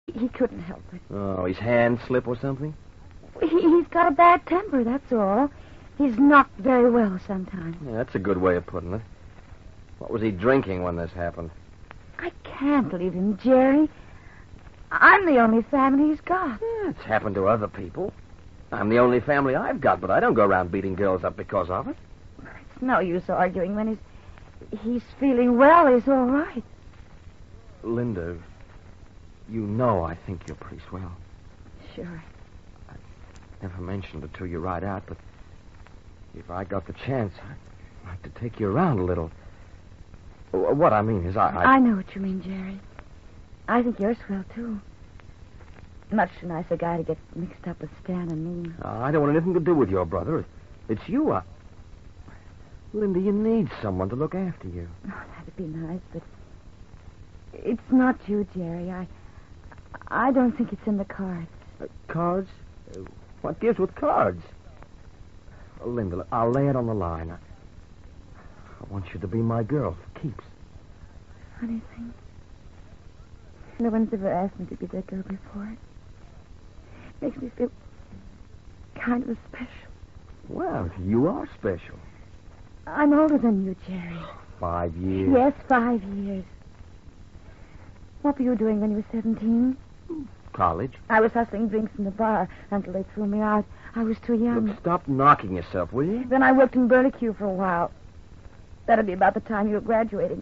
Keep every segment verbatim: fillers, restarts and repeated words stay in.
He couldn't help it. Oh, his hand slip or something? He, he's got a bad temper, that's all. He's not very well sometimes. Yeah, that's a good way of putting it. What was he drinking when this happened? I can't leave him, Jerry. I'm the only family he's got. Yeah, it's happened to other people. I'm the only family I've got, but I don't go around beating girls up because of it. It's no use arguing when he's he's feeling well. He's all right. Linda, you know I think you're pretty swell. Sure. I never mentioned it to you right out, but if I got the chance, I'd like to take you around a little. What I mean is I... I... I know what you mean, Jerry. I think you're swell, too. Much too nice a guy to get mixed up with Stan and me. I don't want anything to do with your brother. It's you. I... Linda, you need someone to look after you. Oh, that'd be nice, but it's not you, Jerry. I I don't think it's in the cards. Uh, cards? Uh, what gives with cards? Uh, Linda, I'll lay it on the line. I, I want you to be my girl for keeps. Funny thing. No one's ever asked me to be their girl before. It makes me feel kind of special. Well, you are special. I'm older than you, Jerry. Five years? Yes, five years. What were you doing when you were seventeen? College. I was hustling drinks in the bar until they threw me out. I was too young. Look, stop knocking yourself, will you? Then I worked in Burlicue for a while. That'd be about the time you were graduating.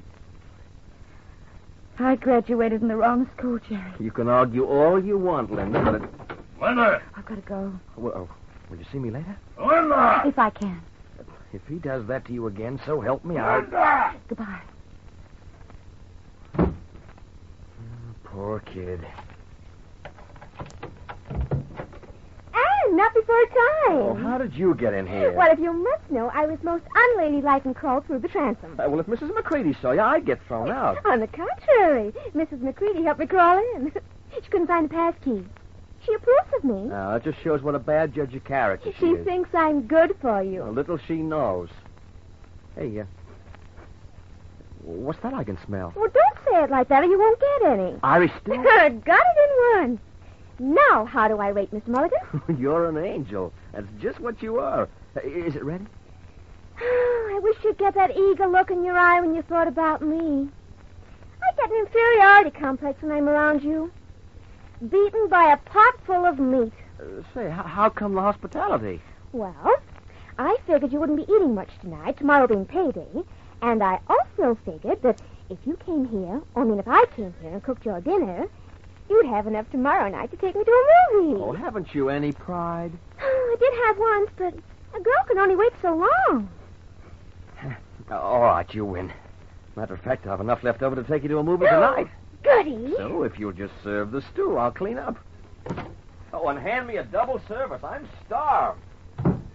I graduated in the wrong school, Jerry. You can argue all you want, Linda, but it... Linda! I've got to go. Well, oh, will you see me later? Linda! If I can. If he does that to you again, so help me out. Linda! Goodbye. Oh, poor kid. And not before time. Oh, how did you get in here? Well, if you must know, I was most unladylike and crawled through the transom. Uh, well, if Missus McCready saw you, I'd get thrown out. On the contrary, Missus McCready helped me crawl in. She couldn't find the pass key. She approves of me. Now, that just shows what a bad judge of character she, She is. thinks I'm good for you. A little she knows. Hey, uh, what's that I can smell? Well, don't say it like that or you won't get any. Irish stew? Got it in one. Now, how do I rate, Mister Mulligan? You're an angel. That's just what you are. Uh, Is it ready? I wish you'd get that eager look in your eye when you thought about me. I get an inferiority complex when I'm around you. Beaten by a pot full of meat. Uh, say, how, how come the hospitality? Well, I figured you wouldn't be eating much tonight, tomorrow being payday. And I also figured that if you came here, I mean if I came here and cooked your dinner, you'd have enough tomorrow night to take me to a movie. Oh, haven't you any pride? I did have once, but a girl can only wait so long. All right, you win. Matter of fact, I have enough left over to take you to a movie tonight. Goody. So, if you'll just serve the stew, I'll clean up. Oh, and hand me a double service. I'm starved.